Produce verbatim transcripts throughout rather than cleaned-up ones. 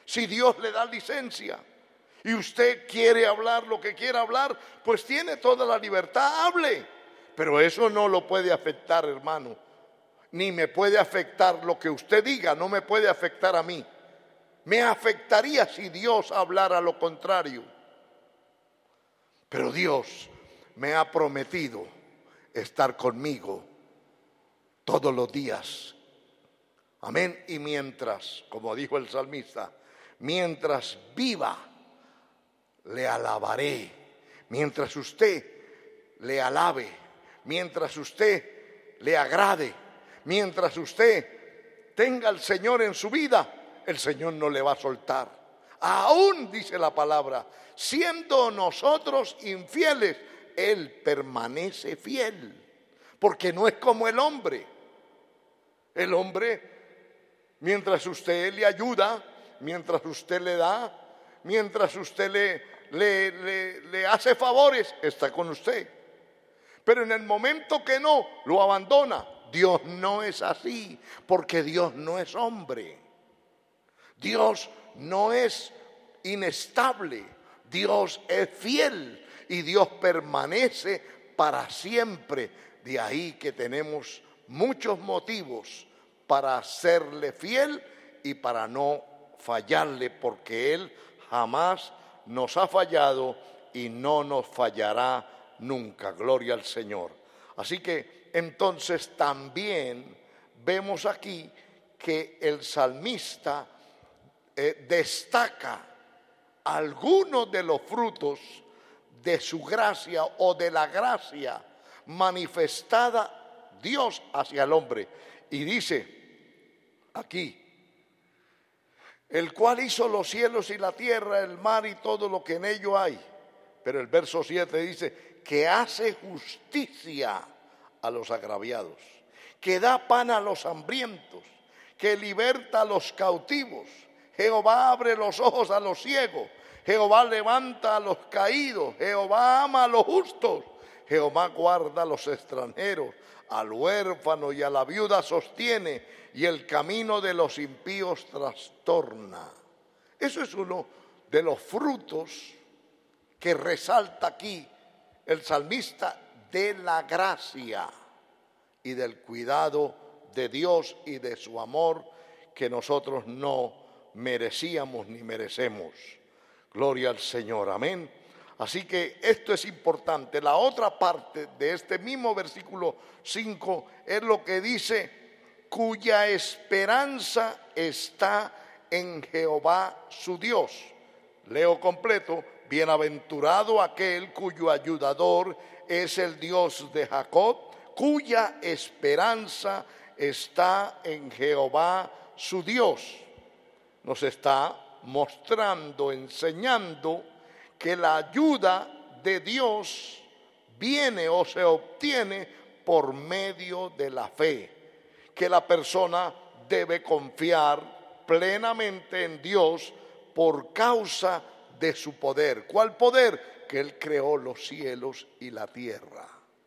Si Dios le da licencia y usted quiere hablar lo que quiera hablar, pues tiene toda la libertad, hable. Pero eso no lo puede afectar, hermano. Ni me puede afectar lo que usted diga, no me puede afectar a mí. Me afectaría si Dios hablara lo contrario. Pero Dios me ha prometido estar conmigo todos los días. Amén. Y mientras, como dijo el salmista, mientras viva, le alabaré. Mientras usted le alabe, mientras usted le agrade, mientras usted tenga al Señor en su vida, el Señor no le va a soltar. Aún, dice la palabra, siendo nosotros infieles, Él permanece fiel. Porque no es como el hombre. El hombre, mientras usted le ayuda, mientras usted le da, mientras usted le, le, le, le hace favores, está con usted. Pero en el momento que no, lo abandona. Dios no es así, porque Dios no es hombre. Dios no es inestable. Dios es fiel y Dios permanece para siempre. De ahí que tenemos muchos motivos para serle fiel y para no fallarle, porque Él jamás nos ha fallado y no nos fallará nunca. Gloria al Señor. Así que entonces también vemos aquí que el salmista eh, destaca algunos de los frutos de su gracia o de la gracia manifestada Dios hacia el hombre. Y dice aquí, el cual hizo los cielos y la tierra, el mar y todo lo que en ello hay. Pero el verso siete dice, que hace justicia a los agraviados, que da pan a los hambrientos, que liberta a los cautivos. Jehová abre los ojos a los ciegos, Jehová levanta a los caídos, Jehová ama a los justos, Jehová guarda a los extranjeros, al huérfano y a la viuda sostiene, y el camino de los impíos trastorna. Eso es uno de los frutos que resalta aquí el salmista, de la gracia y del cuidado de Dios y de su amor que nosotros no merecíamos ni merecemos. Gloria al Señor, amén. Así que esto es importante. La otra parte de este mismo versículo cinco es lo que dice, cuya esperanza está en Jehová su Dios. Leo completo, bienaventurado aquel cuyo ayudador es el Dios de Jacob, cuya esperanza está en Jehová su Dios. Nos está mostrando, enseñando que la ayuda de Dios viene o se obtiene por medio de la fe, que la persona debe confiar plenamente en Dios por causa de su poder. ¿Cuál poder? Que Él creó los cielos y la tierra,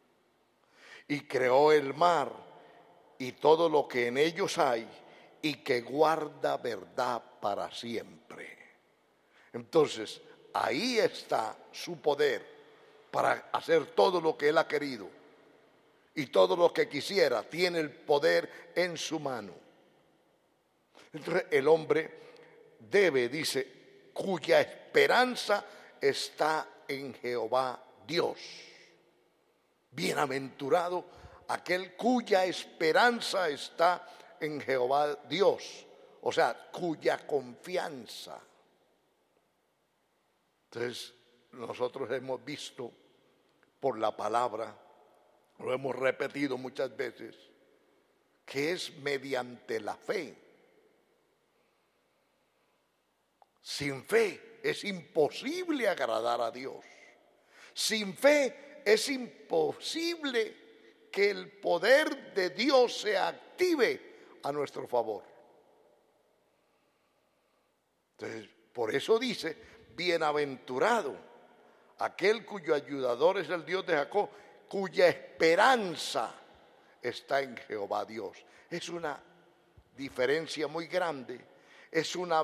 y creó el mar y todo lo que en ellos hay, y que guarda verdad para siempre. Entonces, ahí está su poder para hacer todo lo que Él ha querido, y todo lo que quisiera tiene el poder en su mano. Entonces el hombre debe, dice, cuya esperanza está en Jehová Dios. Bienaventurado aquel cuya esperanza está en Jehová Dios, o sea, cuya confianza. Entonces, nosotros hemos visto por la palabra, lo hemos repetido muchas veces, que es mediante la fe. Sin fe es imposible agradar a Dios. Sin fe es imposible que el poder de Dios se active a nuestro favor. Entonces, por eso dice, bienaventurado aquel cuyo ayudador es el Dios de Jacob, cuya esperanza está en Jehová Dios. Es una diferencia muy grande, es una